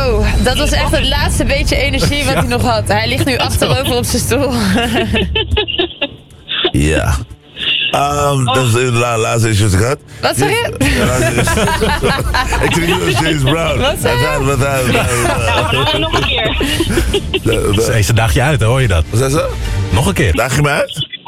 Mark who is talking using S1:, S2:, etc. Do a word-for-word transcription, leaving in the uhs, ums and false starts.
S1: Zo, dat was echt het laatste beetje energie wat hij nog had. Hij ligt nu achterover op zijn stoel.
S2: Ja. Um, dat is de la laatste issue gehad.
S1: Wat zeg je?
S2: Ik kreeg nu James Brown.
S1: Wat zeg je?
S2: Wat hij...
S3: Nou, dan gaan we nog een keer.
S4: Hey, ze daag je uit, hè, hoor je dat?
S2: Wat zei ze?
S4: Nog een keer.
S2: Daag je me uit?